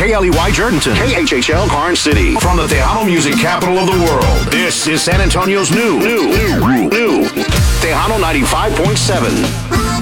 KLEY Jordanton. KHHL Karnes City. From the Tejano music capital of the world, this is San Antonio's new Tejano 95.7.